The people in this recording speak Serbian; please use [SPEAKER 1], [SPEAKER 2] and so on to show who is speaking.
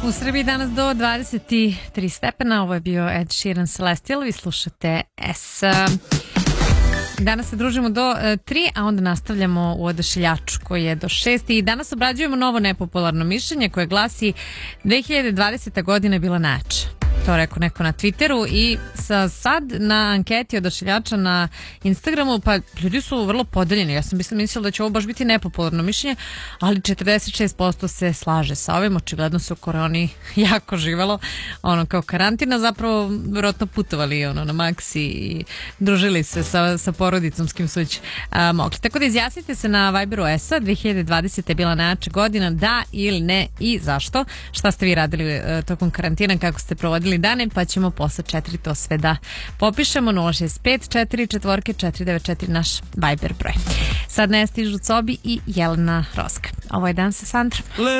[SPEAKER 1] U Srbiji danas do 23 stepena, ovo je bio Ed Sheeran Celestial, vi slušate S. Danas se družimo do 3, a onda nastavljamo u Odašiljaču koji je do 6 i danas obrađujemo novo nepopularno mišljenje koje glasi 2020. godina je bila najjača. To rekao neko na Twitteru i sad na anketi Odašiljača na Instagramu, pa ljudi su vrlo podeljeni. Ja sam mislila da će ovo baš biti nepopularno mišljenje, ali 46% se slaže sa ovim. Očigledno se u koroni jako živalo, kao karantina, zapravo vjerojatno putovali na maksi i družili se sa porodicom s kim su već mogli. Tako da izjasnite se na Viberu S-a, 2020. je bila najjača godina, da ili ne i zašto. Šta ste vi radili tokom karantina, kako ste provodili dane, pa ćemo posle 4 to sve da popišemo. 065 4 494 naš Viber broj. Sad ne stižu Cobi i Jelena Roska. Ovo je Dan sa Sandrom.